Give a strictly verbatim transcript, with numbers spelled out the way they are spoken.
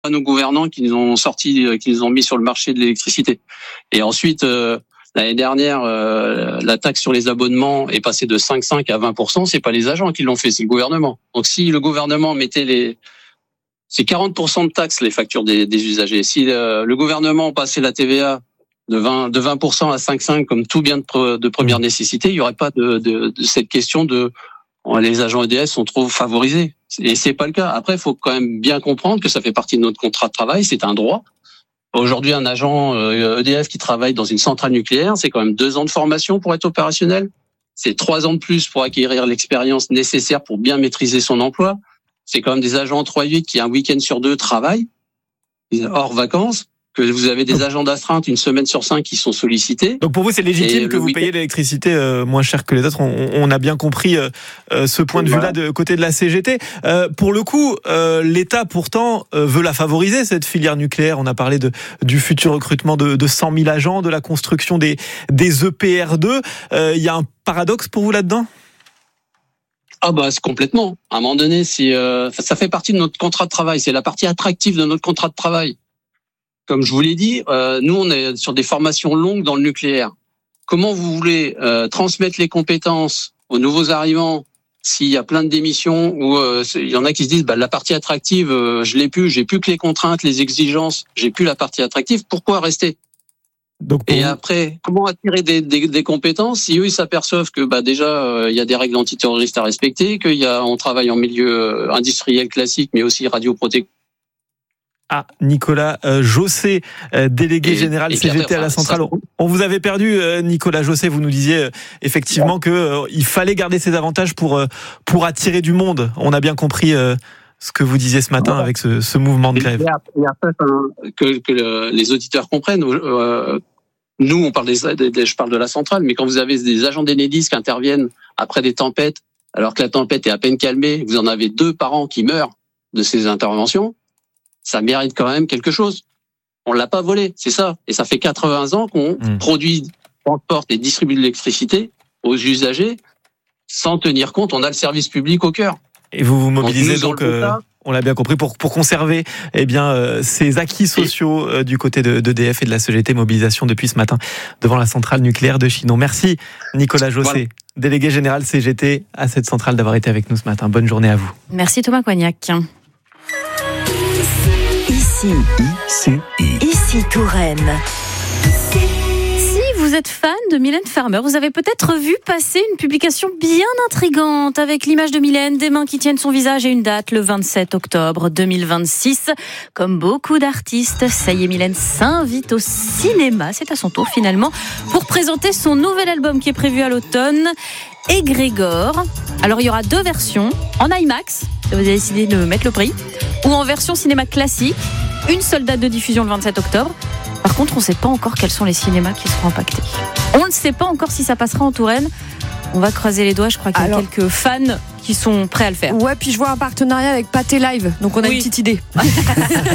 nos gouvernants qui nous ont sorti, qui nous ont mis sur le marché de l'électricité. Et ensuite, euh, l'année dernière, euh, la taxe sur les abonnements est passée de cinq virgule cinq à vingt pour cent. C'est pas les agents qui l'ont fait, c'est le gouvernement. Donc si le gouvernement mettait les, c'est quarante pour cent de taxes les factures des, des usagers. Si le, le gouvernement passait la T V A de vingt de vingt pour cent à cinq virgule cinq comme tout bien de, pre, de première nécessité, il y aurait pas de, de, de cette question de les agents E D F sont trop favorisés. Et c'est pas le cas. Après, il faut quand même bien comprendre que ça fait partie de notre contrat de travail, c'est un droit. Aujourd'hui, un agent E D F qui travaille dans une centrale nucléaire, c'est quand même deux ans de formation pour être opérationnel. C'est trois ans de plus pour acquérir l'expérience nécessaire pour bien maîtriser son emploi. C'est quand même des agents trois huit qui, un week-end sur deux, travaillent, hors vacances. Que vous avez des agents d'astreinte une semaine sur cinq qui sont sollicités. Donc pour vous, c'est légitime que vous week-end... payiez l'électricité euh, moins cher que les autres. On, on a bien compris euh, ce point de vue-là de côté de la C G T. Euh, pour le coup, euh, l'État pourtant euh, veut la favoriser, cette filière nucléaire. On a parlé de, du futur recrutement de, de cent mille agents, de la construction des, des E P R deux. Il euh, y a un paradoxe pour vous là-dedans ? Ah bah c'est complètement. À un moment donné, si, euh, ça fait partie de notre contrat de travail. C'est la partie attractive de notre contrat de travail. Comme je vous l'ai dit, euh, nous, on est sur des formations longues dans le nucléaire. Comment vous voulez euh, transmettre les compétences aux nouveaux arrivants s'il y a plein de démissions ou euh, il y en a qui se disent bah, la partie attractive, euh, je l'ai plus, j'ai plus que les contraintes, les exigences, j'ai plus la partie attractive. Pourquoi rester ? Donc, et après, comment attirer des, des, des compétences si eux ils s'aperçoivent que bah déjà euh, il y a des règles antiterroristes à respecter, qu'il y a on travaille en milieu industriel classique, mais aussi radioprotection. Ah, Nicolas euh, Jossé, euh, délégué et, général et C G T à la centrale. On, on vous avait perdu, euh, Nicolas Jossé. Vous nous disiez euh, effectivement ouais. que euh, il fallait garder ces avantages pour euh, pour attirer du monde. On a bien compris euh, ce que vous disiez ce matin ouais. avec ce, ce mouvement de grève. Et après, que, que le, les auditeurs comprennent. Euh, nous, on parle des, des, des, je parle de la centrale, mais quand vous avez des agents d'Enedis qui interviennent après des tempêtes, alors que la tempête est à peine calmée, vous en avez deux par an qui meurent de ces interventions. Ça mérite quand même quelque chose. On l'a pas volé, c'est ça. Et ça fait quatre-vingts ans qu'on mmh. produit, transporte et distribue de l'électricité aux usagers sans tenir compte. On a le service public au cœur. Et vous vous mobilisez donc, donc euh, on l'a bien compris, pour pour conserver eh bien euh, ces acquis sociaux euh, du côté de d'E D F et de la C G T. Mobilisation depuis ce matin devant la centrale nucléaire de Chinon. Merci Nicolas Jossé, voilà. délégué général C G T à cette centrale, d'avoir été avec nous ce matin. Bonne journée à vous. Merci Thomas Coignac. Ici, ici, ici Touraine. Si vous êtes fan de Mylène Farmer, vous avez peut-être vu passer une publication bien intrigante avec l'image de Mylène, des mains qui tiennent son visage et une date, le vingt-sept octobre deux mille vingt-six. Comme beaucoup d'artistes, ça y est, Mylène s'invite au cinéma, c'est à son tour finalement, pour présenter son nouvel album qui est prévu à l'automne, Égrégore. Alors il y aura deux versions, en IMAX, vous avez décidé de mettre le prix, ou en version cinéma classique. Une seule date de diffusion le vingt-sept octobre. Par contre, on ne sait pas encore quels sont les cinémas qui seront impactés. On ne sait pas encore si ça passera en Touraine. On va croiser les doigts, je crois qu'il y a Alors... quelques fans qui sont prêts à le faire. Ouais, puis je vois un partenariat avec Pathé Live, donc on a oui. une petite idée.